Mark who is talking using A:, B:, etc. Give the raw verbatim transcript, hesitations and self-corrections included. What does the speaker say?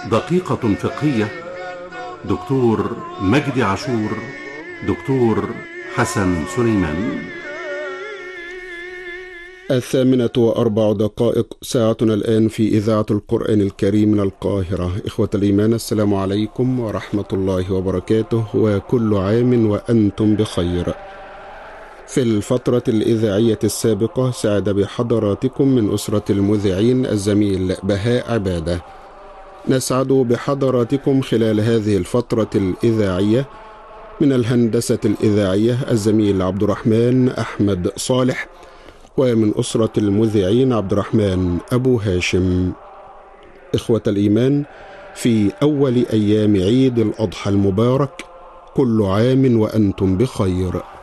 A: دقيقة فقهية. دكتور مجدي عاشور، دكتور حسن سليمان.
B: الثامنة وأربع دقائق، ساعتنا الآن في إذاعة القرآن الكريم من القاهرة. إخوة الإيمان، السلام عليكم ورحمة الله وبركاته، وكل عام وأنتم بخير. في الفترة الإذاعية السابقة سعد بحضراتكم من أسرة المذيعين الزميل بهاء عبادة. نسعد بحضراتكم خلال هذه الفترة الإذاعية من الهندسة الإذاعية الزميل عبد الرحمن أحمد صالح، ومن أسرة المذيعين عبد الرحمن أبو هاشم. إخوة الإيمان، في أول أيام عيد الأضحى المبارك، كل عام وأنتم بخير.